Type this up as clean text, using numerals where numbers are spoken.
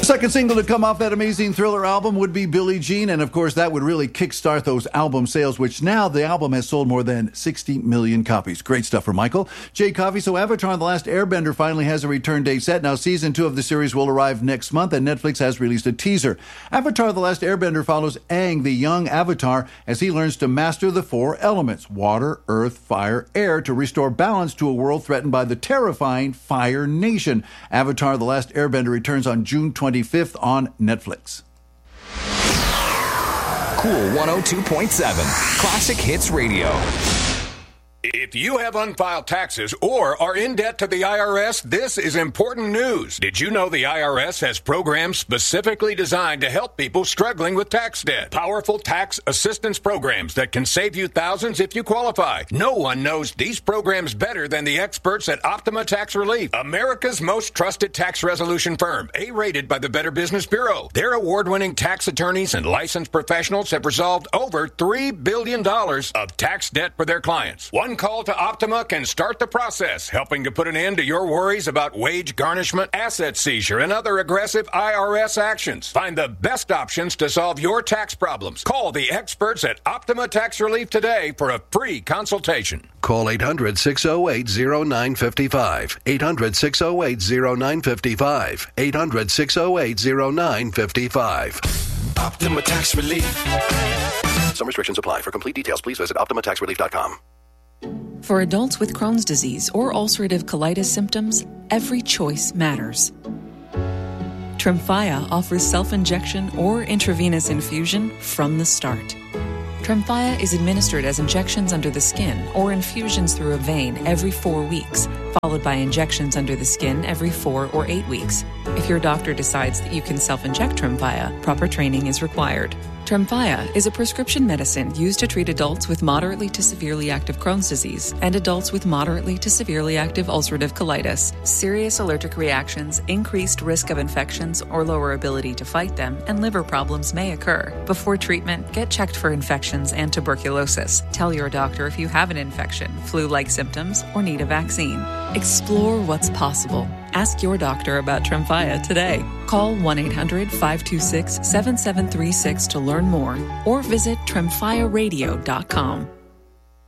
second single to come off that amazing Thriller album would be Billie Jean, and of course that would really kickstart those album sales, which now the album has sold more than 60 million copies. Great stuff for Michael. Jay Coffey, so Avatar The Last Airbender finally has a return date set. Now season 2 of the series will arrive next month, and Netflix has released a teaser. Avatar The Last Airbender follows Aang, the young Avatar, as he learns to master the 4 elements, water, earth, fire, air, to restore balance to a world threatened by the terrifying Fire Nation. Avatar The Last Airbender returns on June 25th on Netflix. Cool 102.7, Classic Hits Radio. If you have unfiled taxes or are in debt to the IRS, this is important news. Did you know the IRS has programs specifically designed to help people struggling with tax debt? Powerful tax assistance programs that can save you thousands if you qualify. No one knows these programs better than the experts at Optima Tax Relief, America's most trusted tax resolution firm, A-rated by the Better Business Bureau. Their award-winning tax attorneys and licensed professionals have resolved over $3 billion of tax debt for their clients. One call to Optima can start the process, helping to put an end to your worries about wage garnishment, asset seizure, and other aggressive IRS actions. Find the best options to solve your tax problems. Call the experts at Optima Tax Relief today for a free consultation. Call 800-608-0955. 800-608-0955. 800-608-0955. Optima Tax Relief. Some restrictions apply. For complete details, please visit OptimaTaxRelief.com. For adults with Crohn's disease or ulcerative colitis symptoms, every choice matters. Tremfya offers self-injection or intravenous infusion from the start. Tremfya is administered as injections under the skin or infusions through a vein every 4 weeks, followed by injections under the skin every 4 or 8 weeks. If your doctor decides that you can self-inject Tremfya, proper training is required. Tremfya is a prescription medicine used to treat adults with moderately to severely active Crohn's disease and adults with moderately to severely active ulcerative colitis. Serious allergic reactions, increased risk of infections or lower ability to fight them, and liver problems may occur. Before treatment, get checked for infections and tuberculosis. Tell your doctor if you have an infection, flu-like symptoms, or need a vaccine. Explore what's possible. Ask your doctor about Tremfya today. Call 1-800-526-7736 to learn more or visit tremfyaradio.com.